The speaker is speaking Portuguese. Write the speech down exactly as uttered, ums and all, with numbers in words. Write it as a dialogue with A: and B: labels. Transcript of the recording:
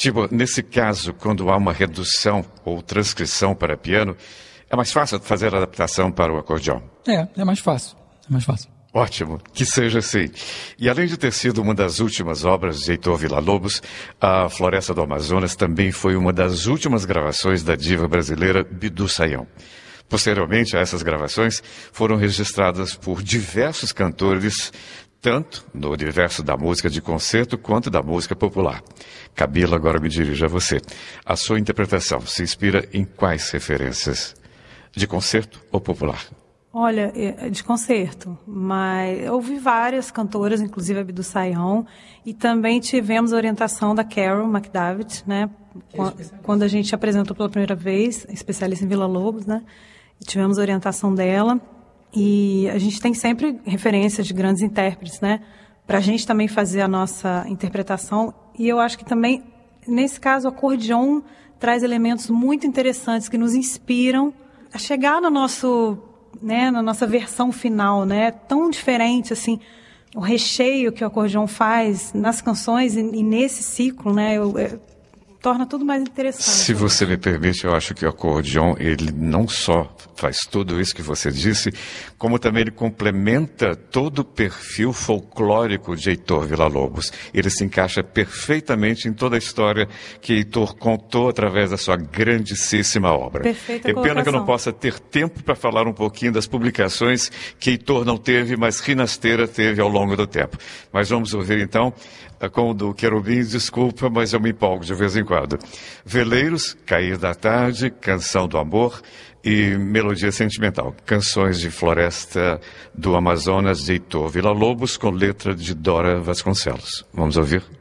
A: Tipo, nesse caso, quando há uma redução ou transcrição para piano, é mais fácil fazer a adaptação para o acordeão?
B: É, é mais fácil, é mais fácil.
A: Ótimo, que seja assim. E além de ter sido uma das últimas obras de Heitor Villa-Lobos, a Floresta do Amazonas também foi uma das últimas gravações da diva brasileira Bidu Sayão. Posteriormente a essas gravações, foram registradas por diversos cantores, tanto no universo da música de concerto quanto da música popular. Camila, agora me dirijo a você. A sua interpretação se inspira em quais referências? De concerto ou popular?
C: Olha, de concerto, mas eu ouvi várias cantoras, inclusive a Bidu Sayão, e também tivemos a orientação da Carol McDavid, né? Quando a gente apresentou pela primeira vez, especialista em Villa-Lobos, né? E tivemos a orientação dela, e a gente tem sempre referências de grandes intérpretes, né? Para a gente também fazer a nossa interpretação, e eu acho que também, nesse caso, o acordeon traz elementos muito interessantes que nos inspiram a chegar no nosso... Né, na nossa versão final, né, tão diferente assim, o recheio que o acordeão faz nas canções e, e nesse ciclo, né, eu, eu, torna tudo mais interessante.
A: Se você me permite, eu acho que o acordeão, ele não só faz tudo isso que você disse, como também ele complementa todo o perfil folclórico de Heitor Villa-Lobos. Ele se encaixa perfeitamente em toda a história que Heitor contou através da sua grandíssima obra.
C: Perfeita
A: É
C: colocação.
A: pena que eu não possa ter tempo para falar um pouquinho das publicações que Heitor não teve, mas Rinasteira teve ao longo do tempo. Mas vamos ouvir então com o do Querubim, desculpa, mas eu me empolgo de vez em quando. Veleiros, Cair da Tarde, Canção do Amor e Melodia Sentimental. Canções de Floresta do Amazonas de Heitor Villa-Lobos com letra de Dora Vasconcelos. Vamos ouvir?